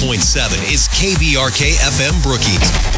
93.7 is KVRK FM Brookings.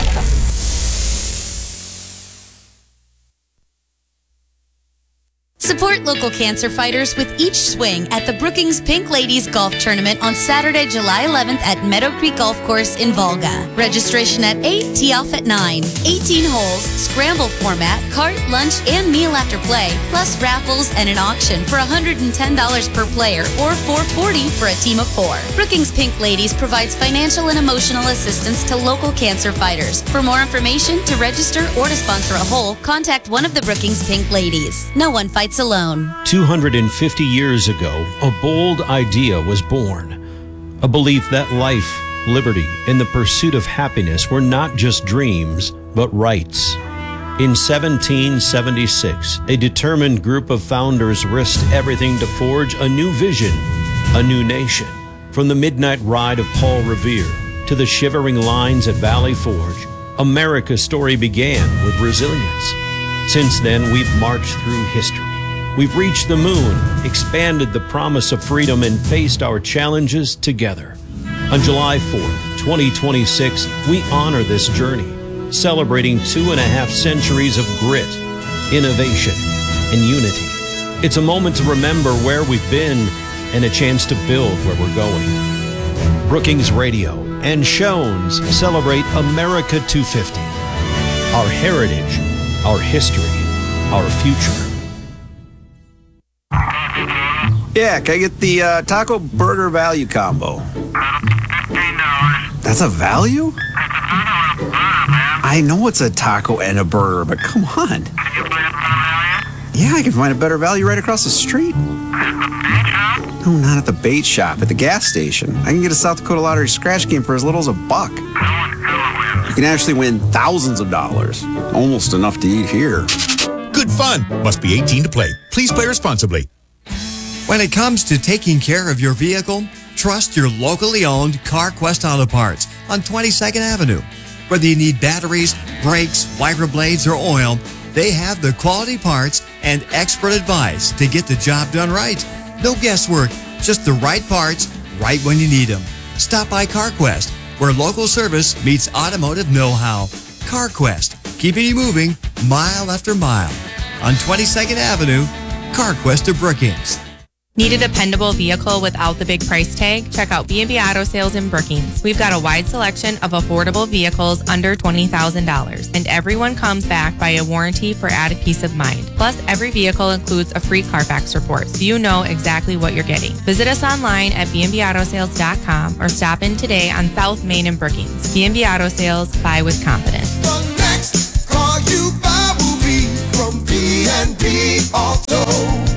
Support local cancer fighters with each swing at the Brookings Pink Ladies Golf Tournament on Saturday, July 11th at Meadow Creek Golf Course in Volga. Registration at 8, tee off at 9. 18 holes, scramble format, cart, lunch, and meal after play, plus raffles and an auction for $110 per player or $440 for a team of 4. Brookings Pink Ladies provides financial and emotional assistance to local cancer fighters. For more information, to register, or to sponsor a hole, contact one of the Brookings Pink Ladies. No one fights alone. 250 years ago, a bold idea was born. A belief that life, liberty, and the pursuit of happiness were not just dreams, but rights. In 1776, a determined group of founders risked everything to forge a new vision, a new nation. From the midnight ride of Paul Revere to the shivering lines at Valley Forge, America's story began with resilience. Since then, we've marched through history. We've reached the moon, expanded the promise of freedom, and faced our challenges together. On July 4th, 2026, we honor this journey, celebrating 2.5 centuries of grit, innovation, and unity. It's a moment to remember where we've been and a chance to build where we're going. Brookings Radio and Shones celebrate America 250. Our heritage, our history, our future. Yeah, can I get the taco burger value combo? $15. That's a value? It's a $2 burger, man. I know it's a taco and a burger, but come on. Can you find a better value? Yeah, I can find a better value right across the street. At the bait shop? No, not at the bait shop, at the gas station. I can get a South Dakota Lottery scratch game for as little as $1. Who wins? You can actually win thousands of dollars. Almost enough to eat here. Good fun. Must be 18 to play. Please play responsibly. When it comes to taking care of your vehicle, trust your locally owned CarQuest Auto Parts on 22nd Avenue. Whether you need batteries, brakes, wiper blades, or oil, they have the quality parts and expert advice to get the job done right. No guesswork, just the right parts, right when you need them. Stop by CarQuest, where local service meets automotive know-how. CarQuest, keeping you moving mile after mile. On 22nd Avenue, CarQuest of Brookings. Need a dependable vehicle without the big price tag? Check out B&B Auto Sales in Brookings. We've got a wide selection of affordable vehicles under $20,000, and everyone comes back by a warranty for added peace of mind. Plus, every vehicle includes a free Carfax report, so you know exactly what you're getting. Visit us online at bnbautosales.com or stop in today on South Main in Brookings. B&B Auto Sales, buy with confidence. The next car you buy will be from B&B Auto.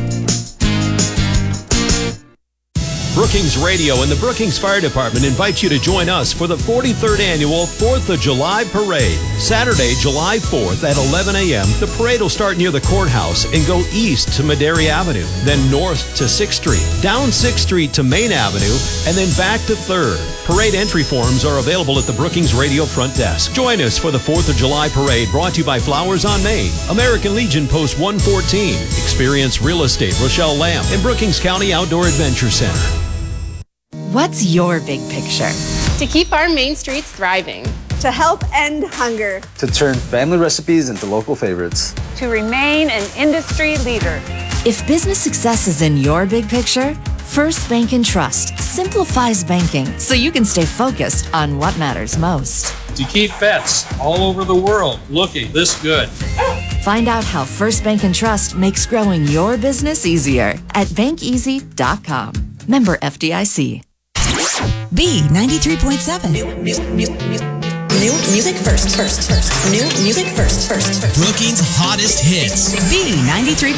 Brookings Radio and the Brookings Fire Department invite you to join us for the 43rd Annual 4th of July Parade. Saturday, July 4th at 11 a.m., the parade will start near the courthouse and go east to Madera Avenue, then north to 6th Street, down 6th Street to Main Avenue, and then back to 3rd. Parade entry forms are available at the Brookings Radio front desk. Join us for the 4th of July Parade, brought to you by Flowers on Main, American Legion Post 114, Experience Real Estate, Rochelle Lamb, and Brookings County Outdoor Adventure Center. What's your big picture? To keep our main streets thriving. To help end hunger. To turn family recipes into local favorites. To remain an industry leader. If business success is in your big picture, First Bank & Trust simplifies banking so you can stay focused on what matters most. To keep pets all over the world looking this good. Find out how First Bank & Trust makes growing your business easier at bankeasy.com. Member FDIC. B93.7. New music first. New music first. Brookings' hottest hits. B93.7.